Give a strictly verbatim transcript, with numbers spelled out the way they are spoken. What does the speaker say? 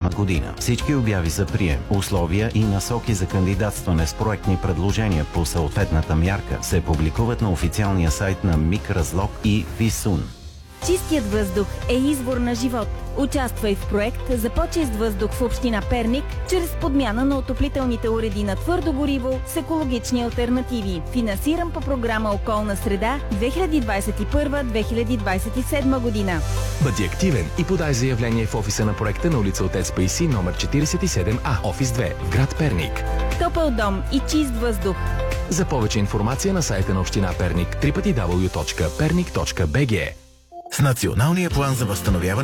година. Всички обяви за прием, условия и насоки за кандидатстване с проектни предложения по съответната мярка се публикуват на официалния сайт на Микразлог и Висун. Чистият въздух е извор на живот. Участвай в проект за по-чист въздух в община Перник чрез подмяна на отоплителните уреди на твърдо гориво с екологични алтернативи. Финансиран по програма Околна среда две хиляди двадесет и първа - две хиляди двадесет и седма година. Бъди активен и подай заявление в офиса на проекта на улица Отец Паисий, номер четиридесет и седем А, офис две, в град Перник. Топъл дом и чист въздух. За повече информация на сайта на община Перник дабъл ю дабъл ю дабъл ю точка перник точка би джи. С Националния план за възстановяване